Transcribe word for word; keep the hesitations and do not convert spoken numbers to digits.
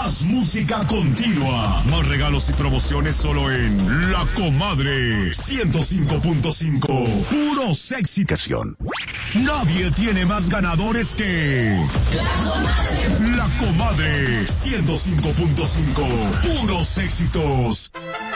Más música continua. Más regalos y promociones solo en La Comadre ciento cinco punto cinco. Puro sexicación. Nadie tiene más ganadores que La Comadre. La Comadre ciento cinco punto cinco. Puros éxitos.